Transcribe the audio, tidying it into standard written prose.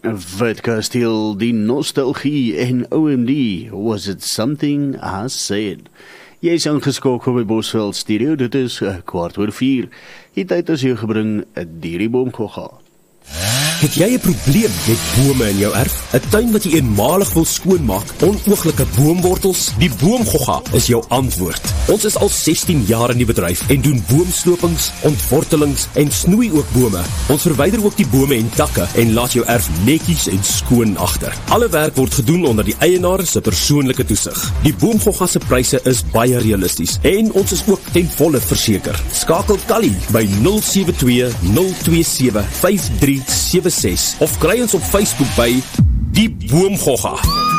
Wit Kasteel, die nostalgie en OMD, was it something I said? Jy is ingeskakel by Bosveld Stereo, dit is 4:15. Die tyd is jou gebring, die boomgogga. Het jy 'n probleem met bome in jou erf? 'n Tuin wat jy eenmalig wil skoonmaak, onooglike boomwortels? Die boomgogga is jou antwoord. Ons is al 16 jaar in die bedryf en doen boomslopings, ontwortelings en snoei ook bome. Ons verwyder ook die bome en takke en laat jou erf netjies en skoon agter. Alle werk word gedoen onder die eienaar se persoonlike toesig. Die boomgogga se pryse is baie realisties en ons is ook ten volle verseker. Skakel Kali by 072 027 5376 of kry ons op Facebook by Die Boomgogga.